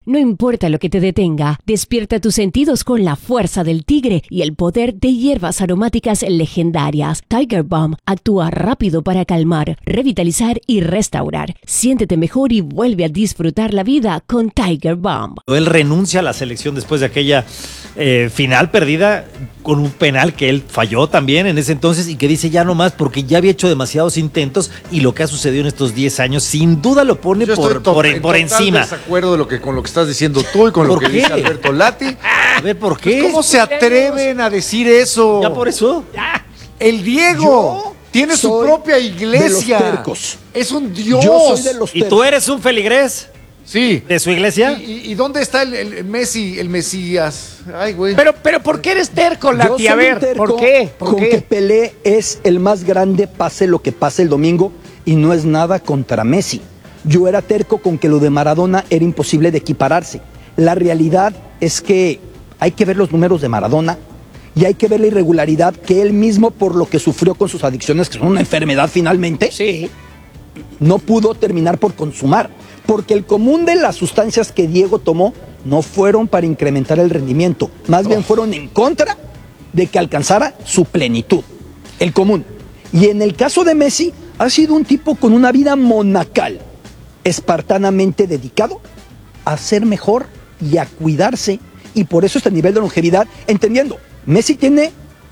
No importa lo que te detenga, despierta tus sentidos con la fuerza del tigre y el poder de hierbas aromáticas legendarias. Tiger Balm actúa rápido para calmar, revitalizar y restaurar. Siéntete mejor y vuelve a disfrutar la vida con Tiger Balm. Él renuncia a la selección después de aquella final perdida con un penal que él falló también en ese entonces y que dice ya no más porque ya había hecho demasiados intentos y lo que ha sucedido en estos 10 años sin duda lo pone por encima. Estoy de acuerdo con lo que estás diciendo tú y con lo que dice Alberto Lati. A ver, ¿por qué? ¿Cómo se atreven a decir eso? Ya por eso. El Diego tiene su propia iglesia. De los tercos. Es un dios. Yo soy de los tercos. ¿Y tú eres un feligrés? Sí. ¿De su iglesia? ¿Y dónde está el Messi, el Mesías? Ay, güey. Pero ¿por qué eres terco, Lati? A ver, ¿por qué? Con que Pelé es el más grande, pase lo que pase el domingo, y no es nada contra Messi. Yo era terco con que lo de Maradona era imposible de equipararse. La realidad es que hay que ver los números de Maradona y hay que ver la irregularidad que él mismo, por lo que sufrió con sus adicciones, que son una enfermedad finalmente, sí, no pudo terminar por consumar. Porque el común de las sustancias que Diego tomó no fueron para incrementar el rendimiento, más bien fueron en contra de que alcanzara su plenitud, el común. Y en el caso de Messi, ha sido un tipo con una vida monacal, espartanamente dedicado a ser mejor y a cuidarse, y por eso este nivel de longevidad, entendiendo, Messi tiene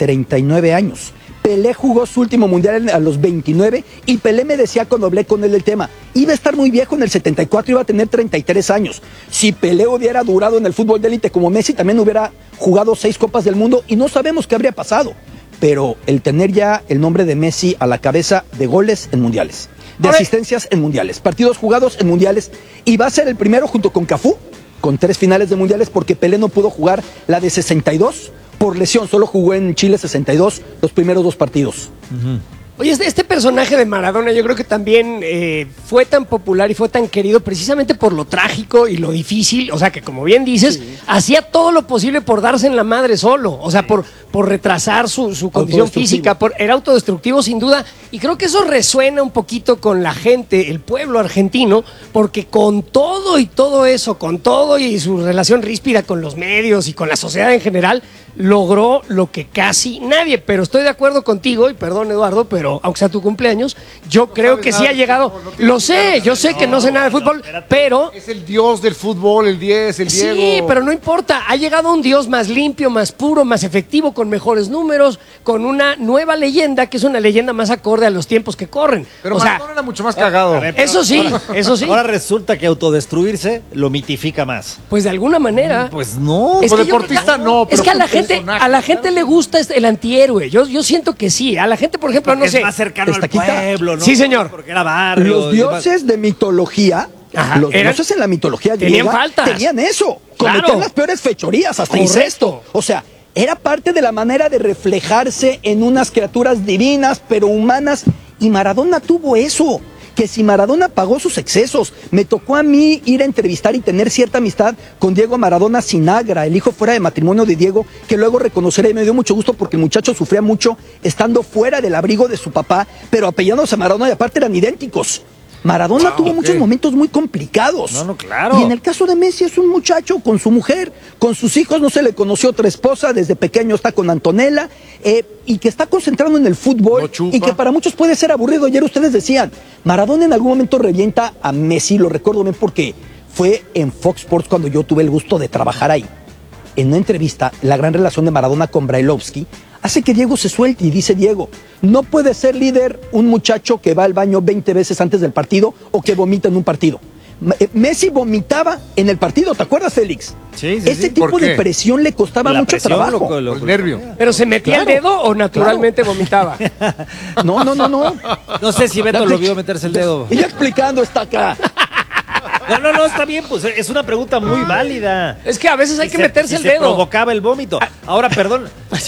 39 años, Pelé jugó su último mundial a los 29 y Pelé me decía cuando hablé con él del tema, iba a estar muy viejo en el 74, iba a tener 33 años. Si Pelé hubiera durado en el fútbol de élite como Messi, también hubiera jugado 6 Copas del Mundo y no sabemos qué habría pasado. Pero el tener ya el nombre de Messi a la cabeza de goles en mundiales, de asistencias en mundiales, partidos jugados en mundiales, y va a ser el primero junto con Cafú, con 3 finales de mundiales, porque Pelé no pudo jugar la de 62 por lesión, solo jugó en Chile 62 los primeros 2 partidos. Oye, este personaje de Maradona yo creo que también fue tan popular y fue tan querido precisamente por lo trágico y lo difícil, o sea que como bien dices, hacía todo lo posible por darse en la madre solo, o sea, por retrasar su condición física, era autodestructivo sin duda, y creo que eso resuena un poquito con la gente, el pueblo argentino, porque con todo y todo eso, con todo y su relación ríspida con los medios y con la sociedad en general, logró lo que casi nadie, pero estoy de acuerdo contigo, y perdón Eduardo, pero aunque sea tu cumpleaños, yo creo que sí ha llegado, lo sé, yo sé que no sé nada de fútbol, pero... Es el dios del fútbol, el 10, el Diego. Sí, pero no importa, ha llegado un dios más limpio, más puro, más efectivo, con mejores números, con una nueva leyenda, que es una leyenda más acorde a los tiempos que corren. Pero Maradona era mucho más cagado. Eso sí, eso sí. Ahora resulta que autodestruirse lo mitifica más. Pues de alguna manera. Pues no. Como deportista no, pero es que a la gente le gusta el antihéroe. Yo siento que sí. A la gente, por ejemplo, porque no sé. Es más cercano al pueblo, ¿no? Sí, señor. Porque era barrio. Los dioses de mitología, los dioses en la mitología tenían griega faltas. Tenían eso. Cometían las peores fechorías, hasta incesto. O sea, era parte de la manera de reflejarse en unas criaturas divinas, pero humanas. Y Maradona tuvo eso. Que si Maradona pagó sus excesos, me tocó a mí ir a entrevistar y tener cierta amistad con Diego Maradona Sinagra, el hijo fuera de matrimonio de Diego, que luego reconoceré, y me dio mucho gusto porque el muchacho sufría mucho estando fuera del abrigo de su papá, pero apellándose a Maradona y aparte eran idénticos. Maradona tuvo muchos momentos muy complicados. No, claro. Y en el caso de Messi es un muchacho con su mujer, con sus hijos, no se le conoció otra esposa, desde pequeño está con Antonella, y que está concentrado en el fútbol y que para muchos puede ser aburrido. Ayer ustedes decían, Maradona en algún momento revienta a Messi, lo recuerdo bien porque fue en Fox Sports cuando yo tuve el gusto de trabajar ahí. En una entrevista, la gran relación de Maradona con Brailovsky hace que Diego se suelte y dice Diego, no puede ser líder un muchacho que va al baño 20 veces antes del partido o que vomita en un partido. Messi vomitaba en el partido, ¿te acuerdas, Félix? Sí, Ese tipo de presión le costaba mucho trabajo. El nervio. ¿Pero se metía el dedo o naturalmente vomitaba? No. No sé si Beto lo vio meterse el dedo. Y ya explicando está acá. No, está bien, pues es una pregunta muy válida. Es que a veces hay que meterse el dedo. Provocaba el vómito. Ahora, perdón,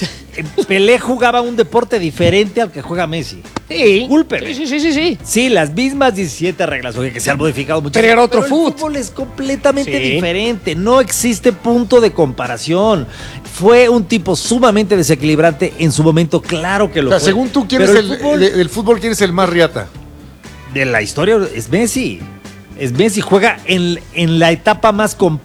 Pelé jugaba un deporte diferente al que juega Messi. Sí. Discúlpeme. Sí. Sí, las mismas 17 reglas, oye, que se han modificado mucho. Pero era otro el fútbol es completamente diferente. No existe punto de comparación. Fue un tipo sumamente desequilibrante en su momento, claro que lo fue. Según tú, ¿quién es el fútbol, quién es el más riata? De la historia es Messi. Messi juega en la etapa más completa.